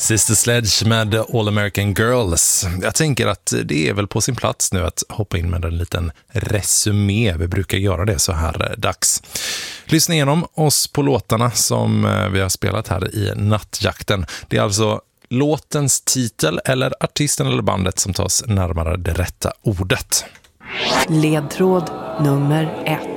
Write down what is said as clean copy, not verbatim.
Sister Sledge med All American Girls. Jag tänker att det är väl på sin plats nu att hoppa in med en liten resumé. Vi brukar göra det så här dags. Lyssna igenom oss på låtarna som vi har spelat här i Nattjakten. Det är alltså låtens titel eller artisten eller bandet som tas närmare det rätta ordet. Ledtråd nummer 1.